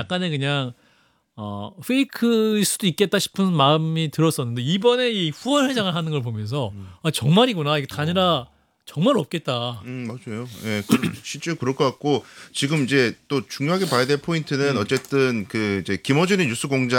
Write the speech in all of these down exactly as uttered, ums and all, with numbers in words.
약간의 그냥 어, 페이크일 수도 있겠다 싶은 마음이 들었었는데 이번에 이 후원회장을 하는 걸 보면서 음. 아, 정말이구나. 이게 단일화 정말 없겠다. 음 맞아요. 예, 그, 실제 그럴 것 같고 지금 이제 또 중요하게 봐야 될 포인트는 음. 어쨌든 그 이제 김어준의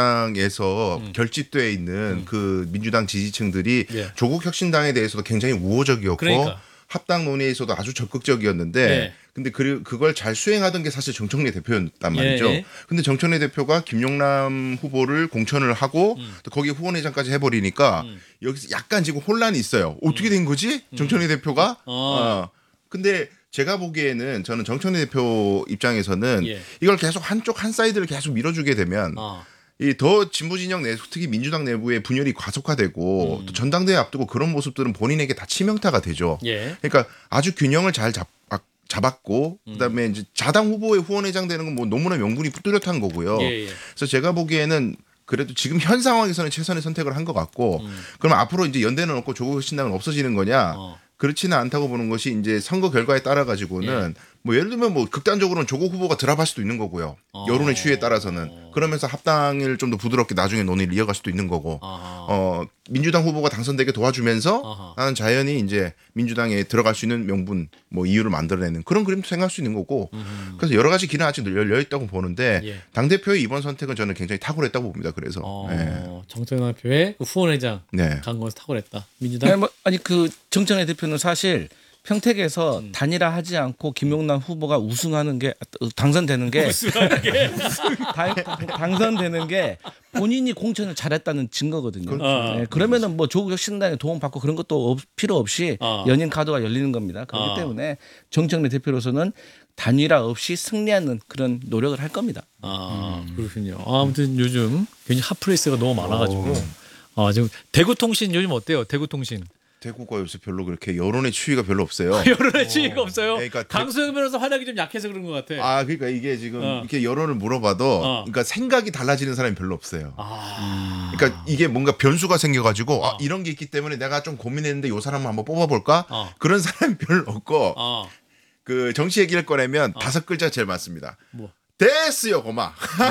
뉴스공장에서 음. 결집돼 있는 음. 그 민주당 지지층들이 예. 조국 혁신당에 대해서도 굉장히 우호적이었고 그러니까. 합당 논의에서도 아주 적극적이었는데 예. 근데 그 그걸 잘 수행하던 게 사실 정청래 대표였단 말이죠. 예. 근데 정청래 대표가 김용남 후보를 공천을 하고 음. 또 거기에 후원회장까지 해버리니까 음. 여기서 약간 지금 혼란이 있어요. 어떻게 된 거지? 정청래 대표가? 어. 어. 근데 제가 보기에는 저는 정청래 대표 입장에서는 예. 이걸 계속 한쪽 한 사이드를 계속 밀어주게 되면 어. 이 더 진보 진영 내 특히 민주당 내부의 분열이 과속화되고 음. 또 전당대회 앞두고 그런 모습들은 본인에게 다 치명타가 되죠. 예. 그러니까 아주 균형을 잘 잡, 아, 잡았고 음. 그다음에 이제 자당 후보의 후원회장 되는 건 뭐 너무나 명분이 뚜렷한 거고요. 예, 예. 그래서 제가 보기에는 그래도 지금 현 상황에서는 최선의 선택을 한 것 같고 음. 그럼 앞으로 이제 연대는 없고 조국 신당은 없어지는 거냐? 어. 그렇지는 않다고 보는 것이 이제 선거 결과에 따라 가지고는 예. 뭐 예를 들면 뭐 극단적으로는 조국 후보가 드랍할 수도 있는 거고요. 어. 여론의 추이에 따라서는 그러면서 합당을 좀 더 부드럽게 나중에 논의를 이어갈 수도 있는 거고. 아하. 어 민주당 후보가 당선되게 도와주면서 아하. 나는 자연히 이제 민주당에 들어갈 수 있는 명분 뭐 이유를 만들어내는 그런 그림도 생각할 수 있는 거고. 음. 그래서 여러 가지 길은 아직 열려 있다고 보는데 예. 당 대표의 이번 선택은 저는 굉장히 탁월했다고 봅니다. 그래서 어. 네. 정청래 대표의 그 후원회장 네. 간 것을 탁월했다. 민주당. 네, 뭐, 아니 그 정청래 대표는 사실 평택에서 음. 단일화하지 않고 김용남 후보가 우승하는 게 당선되는 게 우승하는 게. 당, 당선되는 게 본인이 공천을 잘했다는 증거거든요. 어. 네, 그러면은 뭐 조국 혁신당에 도움 받고 그런 것도 없, 필요 없이 어. 연인 카드가 열리는 겁니다. 그렇기 어. 때문에 정청래 대표로서는 단일화 없이 승리하는 그런 노력을 할 겁니다. 아 그렇군요. 아무튼 요즘 굉장히 핫플레이스가 너무 많아가지고 아 지금 대구통신 요즘 어때요? 대구통신 대구가 요새 별로 그렇게 여론의 추이가 별로 없어요. 여론의 추이가 없어요. 그러니까 대- 강소영 변호사 활약이 좀 약해서 그런 것 같아. 아 그러니까 이게 지금 어. 이렇게 여론을 물어봐도 어. 그러니까 생각이 달라지는 사람이 별로 없어요. 아. 그러니까 이게 뭔가 변수가 생겨가지고 아, 어. 이런 게 있기 때문에 내가 좀 고민했는데 요 사람을 한번 뽑아볼까 어. 그런 사람이 별로 없고 어. 그 정치 얘기를 꺼내면 다섯 글자 제일 많습니다. 뭐? 됐어요 고마.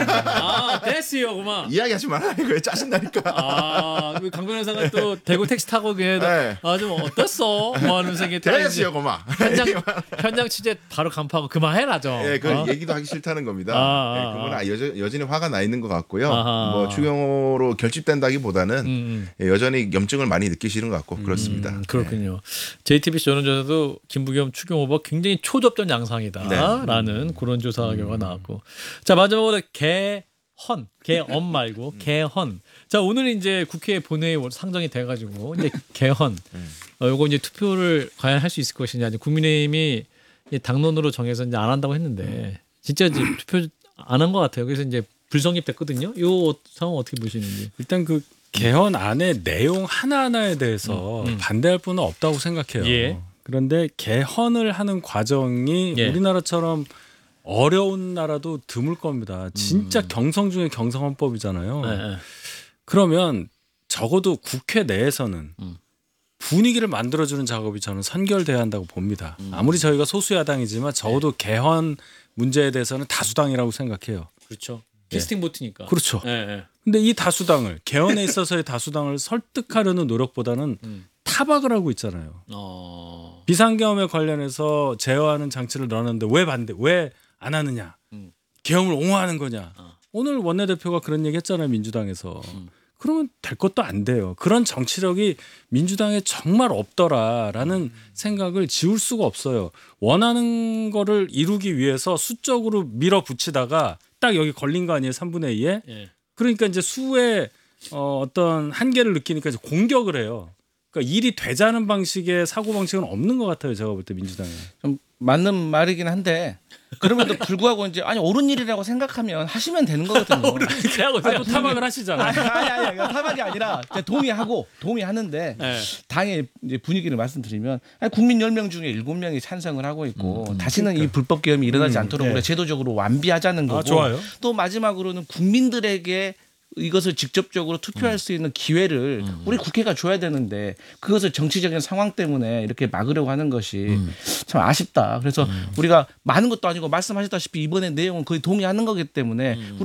아 됐어요, 그만. 이야기하지 말라 이거에 짜증나니까. 아, 그 강 변호사가 또 대구 택시 타고 그냥 네. 아좀 어땠어? 뭐 하는 생각이 딱 이제 됐어요 고마. 현장 현장 취재 바로 간파하고 그만해라 좀. 예, 그 어? 얘기도 하기 싫다는 겁니다. 아, 아, 예, 그건 아. 아, 여전, 여전히 화가 나 있는 것 같고요. 아하. 뭐 추경호로 결집된다기보다는 음, 음. 예, 여전히 염증을 많이 느끼시는 것 같고 그렇습니다. 음, 그렇군요. 제이티비씨 여론조사도 김부겸 추경 후보 굉장히 초접전 양상이다라는 그런 조사 결과가 나왔고, 자 마지막으로 개헌, 개엄 말고 개헌. 자 오늘 이제 국회 본회의 상정이 돼가지고 이제 개헌. 어, 요거 이제 투표를 과연 할 수 있을 것이냐. 이제 국민의힘이 이 당론으로 정해서 이제 안 한다고 했는데 진짜 이제 투표 안 한 것 같아요. 그래서 이제 불성립됐거든요. 요 상황 어떻게 보시는지. 일단 그 개헌 안의 내용 하나하나에 대해서 음, 음. 반대할 분은 없다고 생각해요. 예. 그런데 개헌을 하는 과정이 예. 우리나라처럼 어려운 나라도 드물 겁니다. 진짜 음. 경성 중에 경성헌법이잖아요. 네, 네. 그러면 적어도 국회 내에서는 음. 분위기를 만들어주는 작업이 저는 선결돼야 한다고 봅니다. 음. 아무리 저희가 소수야당이지만 적어도 개헌 문제에 대해서는 다수당이라고 생각해요. 그렇죠. 예. 캐스팅 보트니까. 그렇죠. 예, 예. 근데 이 다수당을 개헌에 있어서의 다수당을 설득하려는 노력보다는 음. 타박을 하고 있잖아요. 어. 비상계엄에 관련해서 제어하는 장치를 넣었는데 왜 반대? 왜 안 하느냐? 음. 계엄을 옹호하는 거냐? 어. 오늘 원내대표가 그런 얘기 했잖아요. 민주당에서. 음. 그러면 될 것도 안 돼요. 그런 정치력이 민주당에 정말 없더라라는 음. 생각을 지울 수가 없어요. 원하는 거를 이루기 위해서 수적으로 밀어붙이다가 딱 여기 걸린 거 아니에요. 삼분의 이에. 예. 그러니까 이제 수의 어, 어떤 한계를 느끼니까 이제 공격을 해요. 그러니까 일이 되자는 방식의 사고 방식은 없는 것 같아요. 제가 볼 때 민주당에. 좀 맞는 말이긴 한데 그럼에도 불구하고 이제 아니 옳은 일이라고 생각하면 하시면 되는 거거든요. 그래하고 아, 또 타박을 하시잖아요. 아니 아니 아니 타박이 아니라 제가 동의하고 동의하는데 예. 당의 이제 분위기를 말씀드리면 아니, 국민 열 명 중에 일곱 명이 찬성을 하고 있고 다시는 이 불법 계엄이 일어나지 않도록 네. 우리가 제도적으로 완비하자는 거고 아, 좋아요. 또 마지막으로는 국민들에게 이것을 직접적으로 투표할 수 있는 기회를 우리 국회가 줘야 되는데 그것을 정치적인 상황 때문에 이렇게 막으려고 하는 것이 참 아쉽다. 그래서 우리가 많은 것도 아니고 말씀하셨다시피 이번에 내용은 거의 동의하는 거기 때문에